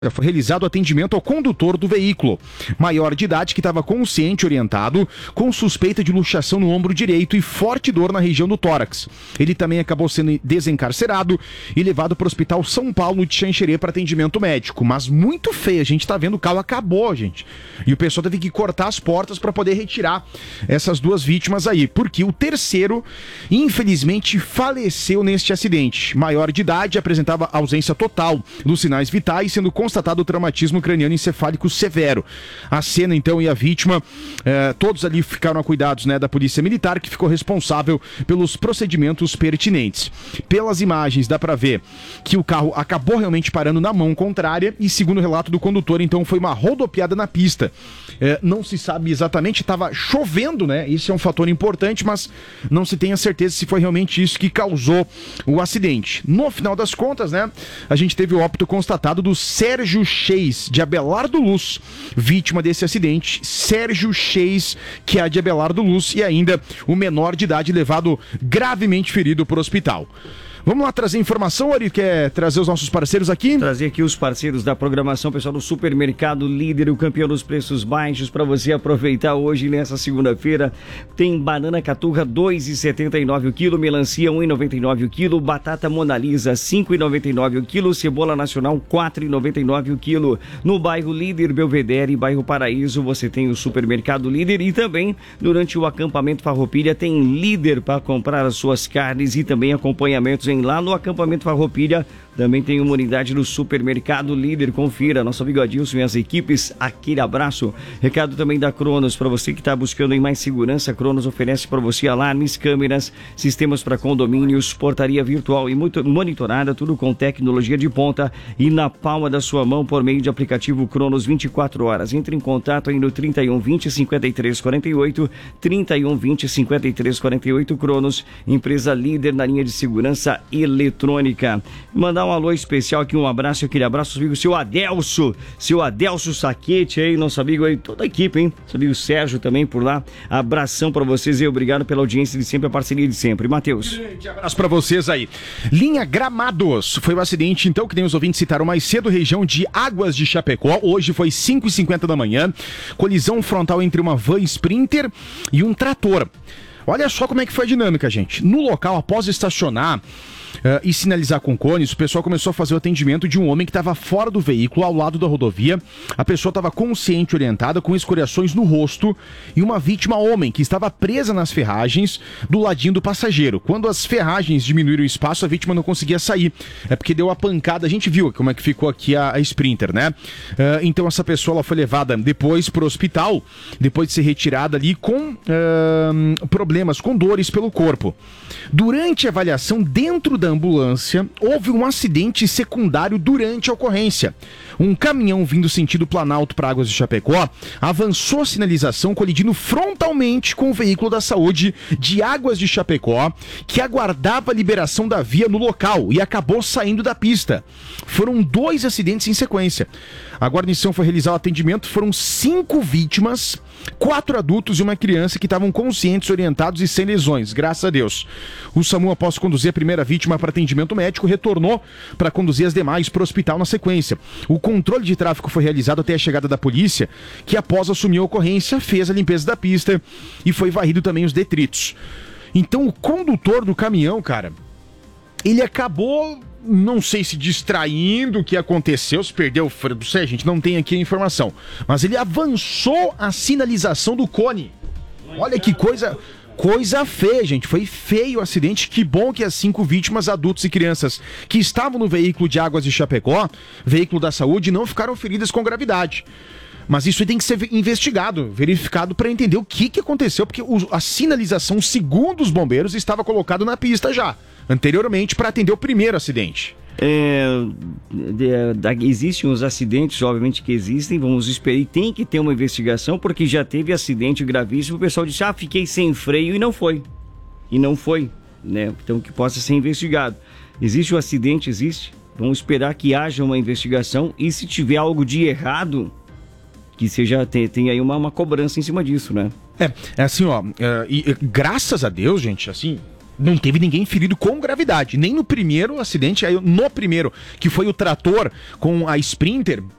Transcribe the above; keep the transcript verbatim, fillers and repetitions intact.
Foi realizado atendimento ao condutor do veículo, maior de idade, que estava consciente, orientado, com suspeita de luxação no ombro direito e forte dor na região do tórax. Ele também acabou sendo desencarcerado e levado para o Hospital São Paulo de Xanxerê para atendimento médico. Mas muito feio, a gente está vendo, o carro acabou, gente. E o pessoal teve que cortar as portas para poder retirar essas duas vítimas aí, porque o terceiro, infelizmente, faleceu neste acidente. Maior de idade, apresentava ausência total dos sinais vitais, sendo constatado traumatismo craniano encefálico severo. A cena, então, e a vítima, eh, todos ali ficaram a cuidados, né, da Polícia Militar, que ficou responsável pelos procedimentos pertinentes. Pelas imagens, dá pra ver que o carro acabou realmente parando na mão contrária e, segundo o relato do condutor, então, foi uma rodopiada na pista. Eh, não se sabe exatamente, estava chovendo, né? Isso é um fator importante, mas não se tem a certeza se foi realmente isso que causou o acidente. No final das contas, né, a gente teve o óbito constatado do Sérgio Sérgio Cheis, de Abelardo Luz, vítima desse acidente. Sérgio Cheis, que é de Abelardo Luz, e ainda o menor de idade levado gravemente ferido para o hospital. Vamos lá trazer informação, Ari, quer trazer os nossos parceiros aqui? Trazer aqui os parceiros da programação, pessoal do Supermercado Líder, o campeão dos preços baixos, para você aproveitar hoje, nessa segunda-feira. Tem banana caturra dois reais e setenta e nove o quilo, melancia um real e noventa e nove o quilo, batata Mona Lisa cinco reais e noventa e nove o quilo, cebola nacional quatro reais e noventa e nove o quilo. No bairro Líder, Belvedere e bairro Paraíso, você tem o Supermercado Líder, e também durante o acampamento Farroupilha tem Líder para comprar as suas carnes e também acompanhamentos lá no acampamento Farroupilha. Também tem uma unidade no Supermercado Líder. Confira, nosso amigo Adilson e as equipes, aquele abraço. Recado também da Cronos, para você que está buscando em mais segurança. Cronos oferece para você alarmes, câmeras, sistemas para condomínios, portaria virtual e muito monitorada, tudo com tecnologia de ponta e na palma da sua mão por meio de aplicativo Cronos vinte e quatro horas. Entre em contato aí no trinta e um, vinte, cinquenta e três, quarenta e oito, trinta e um, vinte, cinquenta e três, quarenta e oito. Cronos, empresa líder na linha de segurança eletrônica. Mandar um alô especial aqui, um abraço, aquele abraço, amigo, seu Adelso, seu Adelso Saquete aí, nosso amigo aí, toda a equipe, hein? Nosso amigo Sérgio também por lá. Abração pra vocês e obrigado pela audiência de sempre, a parceria de sempre. Matheus. Grande abraço pra vocês aí. Linha Gramados, foi o um acidente, então, que nem os ouvintes citaram mais cedo, região de Águas de Chapecó. Hoje foi cinco e cinquenta da manhã, colisão frontal entre uma van Sprinter e um trator. Olha só como é que foi a dinâmica, gente. No local, após estacionar Uh, e sinalizar com cones, o pessoal começou a fazer o atendimento de um homem que estava fora do veículo, ao lado da rodovia. A pessoa estava consciente, orientada, com escoriações no rosto, e uma vítima homem que estava presa nas ferragens do ladinho do passageiro. Quando as ferragens diminuíram o espaço, a vítima não conseguia sair. É porque deu a pancada, a gente viu como é que ficou aqui a, a Sprinter, né? Uh, então essa pessoa ela foi levada depois para o hospital, depois de ser retirada ali com uh, problemas, com dores pelo corpo. Durante a avaliação dentro da ambulância, houve um acidente secundário durante a ocorrência. Um caminhão vindo sentido Planalto para Águas de Chapecó avançou a sinalização colidindo frontalmente com o veículo da saúde de Águas de Chapecó, que aguardava a liberação da via no local e acabou saindo da pista. Foram dois acidentes em sequência. A guarnição foi realizar o atendimento, foram cinco vítimas, quatro adultos e uma criança que estavam conscientes, orientados e sem lesões, graças a Deus. O SAMU, após conduzir a primeira vítima para atendimento médico, retornou para conduzir as demais para o hospital na sequência. O controle de tráfego foi realizado até a chegada da polícia, que após assumir a ocorrência, fez a limpeza da pista e foi varrido também os detritos. Então o condutor do caminhão, cara, ele acabou, não sei se distraindo o que aconteceu, se perdeu o freio, não sei, a gente não tem aqui a informação, mas ele avançou a sinalização do cone. Olha que coisa... Coisa feia, gente. Foi feio o acidente. Que bom que as cinco vítimas, adultos e crianças que estavam no veículo de Águas de Chapecó, veículo da saúde, não ficaram feridas com gravidade. Mas isso aí tem que ser investigado, verificado para entender o que, que aconteceu, porque o, a sinalização, segundo os bombeiros, estava colocado na pista já, anteriormente, para atender o primeiro acidente. É, de, de, existem os acidentes, obviamente que existem, vamos esperar, e tem que ter uma investigação, porque já teve acidente gravíssimo, o pessoal disse, ah, fiquei sem freio, e não foi, e não foi, né, então que possa ser investigado. Existe o acidente, existe, vamos esperar que haja uma investigação, e se tiver algo de errado, que seja, tem, tem aí uma, uma cobrança em cima disso, né? É, é assim, ó, é, e, graças a Deus, gente, assim... não teve ninguém ferido com gravidade. Nem no primeiro acidente, aí no primeiro, que foi o trator com a Sprinter,